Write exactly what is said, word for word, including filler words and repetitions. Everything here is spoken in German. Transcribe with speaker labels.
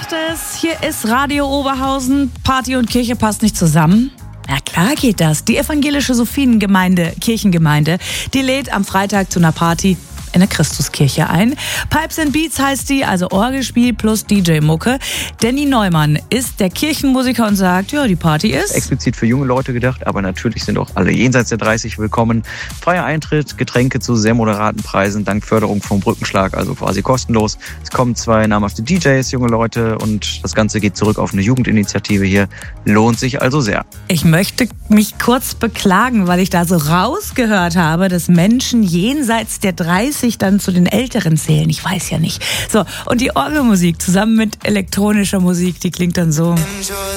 Speaker 1: macht es. Hier ist Radio Oberhausen. Party und Kirche passt nicht zusammen. Ja, klar geht das. Die evangelische Sophiengemeinde, Kirchengemeinde, die lädt am Freitag zu einer Party in der Christuskirche ein. Pipes and Beats heißt die, also Orgelspiel plus D J-Mucke. Danny Neumann ist der Kirchenmusiker und sagt, ja, die Party ist
Speaker 2: explizit für junge Leute gedacht, aber natürlich sind auch alle jenseits der dreißig willkommen. Freier Eintritt, Getränke zu sehr moderaten Preisen, dank Förderung vom Brückenschlag, also quasi kostenlos. Es kommen zwei namhafte D Js, junge Leute, und das Ganze geht zurück auf eine Jugendinitiative hier. Lohnt sich also sehr.
Speaker 1: Ich möchte mich kurz beklagen, weil ich da so rausgehört habe, dass Menschen jenseits der dreißig dann zu den Älteren zählen. Ich weiß ja nicht. So, und die Orgelmusik zusammen mit elektronischer Musik, die klingt dann so.